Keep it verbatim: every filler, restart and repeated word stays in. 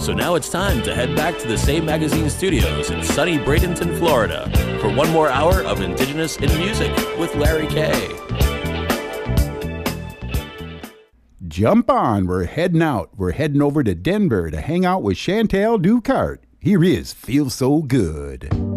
So now it's time to head back to the Same Magazine studios in sunny Bradenton, Florida, for one more hour of Indigenous in Music with Larry Kay. Jump on, we're heading out. We're heading over to Denver to hang out with Chantal Ducart. Here is Feel So Good.